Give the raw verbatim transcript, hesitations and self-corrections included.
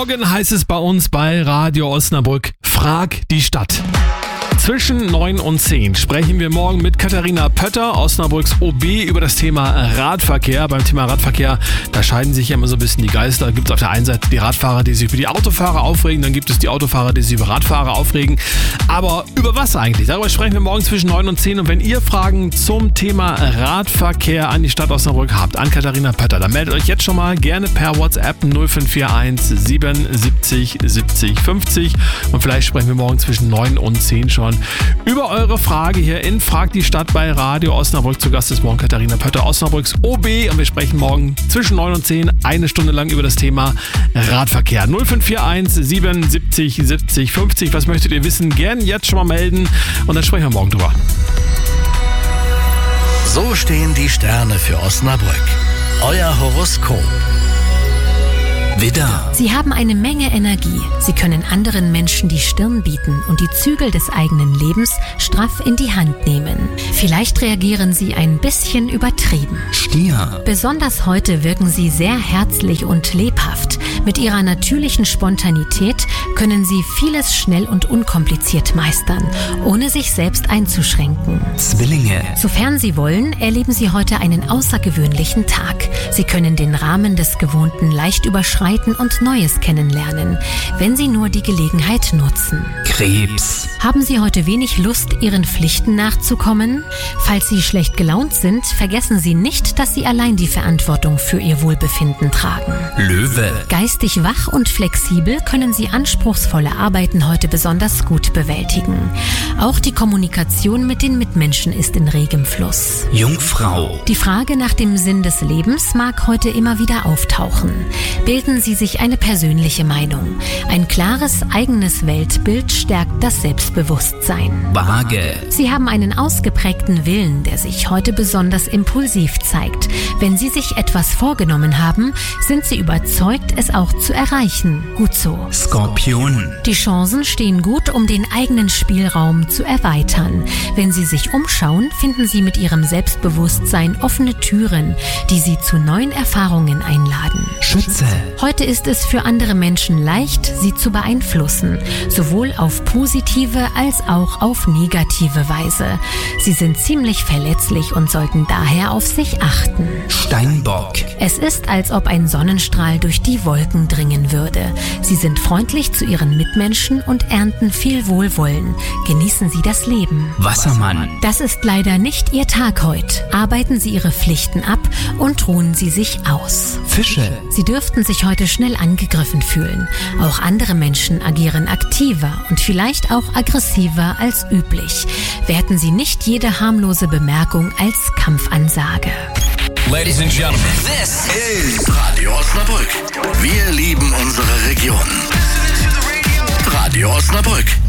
Morgen heißt es bei uns bei Radio Osnabrück, frag die Stadt. Zwischen neun und zehn sprechen wir morgen mit Katharina Pötter, Osnabrücks O B, über das Thema Radverkehr. Beim Thema Radverkehr, da scheiden sich ja immer so ein bisschen die Geister. Da gibt es auf der einen Seite die Radfahrer, die sich über die Autofahrer aufregen, dann gibt es die Autofahrer, die sich über Radfahrer aufregen. Aber über was eigentlich? Darüber sprechen wir morgen zwischen neun und zehn. Und wenn ihr Fragen zum Thema Radverkehr an die Stadt Osnabrück habt, an Katharina Pötter, dann meldet euch jetzt schon mal gerne per WhatsApp null fünf vier eins siebenundsiebzig siebzig fünfzig. Und vielleicht sprechen wir morgen zwischen neun und zehn schon über eure Frage hier in Frag die Stadt bei Radio Osnabrück. Zu Gast ist morgen Katharina Pötter, Osnabrücks O B, und wir sprechen morgen zwischen neun und zehn eine Stunde lang über das Thema Radverkehr. null fünf vier eins siebenundsiebzig siebzig fünfzig. Was möchtet ihr wissen? Gern jetzt schon mal melden und dann sprechen wir morgen drüber. So stehen die Sterne für Osnabrück. Euer Horoskop. Widder. Sie haben eine Menge Energie. Sie können anderen Menschen die Stirn bieten und die Zügel des eigenen Lebens straff in die Hand nehmen. Vielleicht reagieren Sie ein bisschen übertrieben. Stier. Besonders heute wirken Sie sehr herzlich und lebhaft. Mit Ihrer natürlichen Spontanität können Sie vieles schnell und unkompliziert meistern, ohne sich selbst einzuschränken. Zwillinge. Sofern Sie wollen, erleben Sie heute einen außergewöhnlichen Tag. Sie können den Rahmen des Gewohnten leicht überschreiten und Neues kennenlernen, wenn Sie nur die Gelegenheit nutzen. Krebs. Haben Sie heute wenig Lust, Ihren Pflichten nachzukommen? Falls Sie schlecht gelaunt sind, vergessen Sie nicht, dass Sie allein die Verantwortung für Ihr Wohlbefinden tragen. Löwe. Geistig wach und flexibel können Sie anspruchsvolle Arbeiten heute besonders gut bewältigen. Auch die Kommunikation mit den Mitmenschen ist in regem Fluss. Jungfrau. Die Frage nach dem Sinn des Lebens mag heute immer wieder auftauchen. Bilden Sie sich eine persönliche Meinung. Ein klares eigenes Weltbild stärkt das Selbstbewusstsein. Waage. Sie haben einen ausgeprägten Willen, der sich heute besonders impulsiv zeigt. Wenn Sie sich etwas vorgenommen haben, sind Sie überzeugt, es auch zu erreichen. Gut so. Skorpion. Die Chancen stehen gut, um den eigenen Spielraum zu erweitern. Wenn Sie sich umschauen, finden Sie mit Ihrem Selbstbewusstsein offene Türen, die Sie zu neuen Erfahrungen einladen. Schütze. Heute ist es für andere Menschen leicht, sie zu beeinflussen, sowohl auf positive als auch auf negative Weise. Sie sind ziemlich verletzlich und sollten daher auf sich achten. Steinbock. Es ist, als ob ein Sonnenstrahl durch die Wolken dringen würde. Sie sind freundlich zu ihren Mitmenschen und ernten viel Wohlwollen. Genießen Sie das Leben. Wassermann. Das ist leider nicht Ihr Tag heute. Arbeiten Sie Ihre Pflichten ab und ruhen Sie sich aus. Fische. Sie dürften sich heute schnell angegriffen fühlen. Auch andere Menschen agieren aktiver und vielleicht auch aggressiver als üblich. Werten Sie nicht jede harmlose Bemerkung als Kampfansage. Ladies and Gentlemen, this is Radio Osnabrück. Wir lieben unsere Region. Radio Osnabrück.